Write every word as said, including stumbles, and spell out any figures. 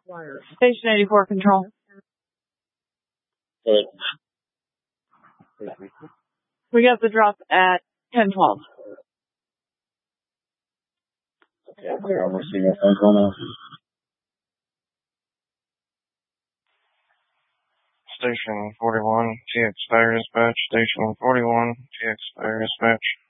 Station eighty-four control. Good. We got the drop at ten twelve. Okay, I'll receive a phone call now. Station forty-one, T X Fire Dispatch. Station forty-one, T X Fire Dispatch.